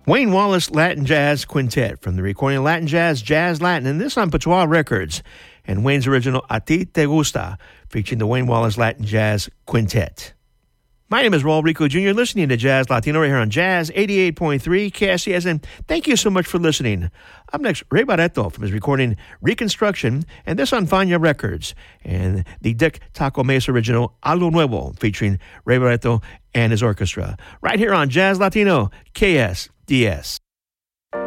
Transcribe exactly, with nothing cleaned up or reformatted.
Wayne Wallace Latin Jazz Quintet from the recording Latin Jazz, Jazz Latin, and this on Patois Records, and Wayne's original A Ti Te Gusta, featuring the Wayne Wallace Latin Jazz Quintet. My name is Raul Rico Junior, listening to Jazz Latino right here on Jazz eighty-eight point three K S C S, and thank you so much for listening. Up next, Ray Barreto from his recording Reconstruction, and this on Fania Records, and the Dick Taco Mesa original Algo Nuevo, featuring Ray Barreto and his orchestra, right here on Jazz Latino K S D S.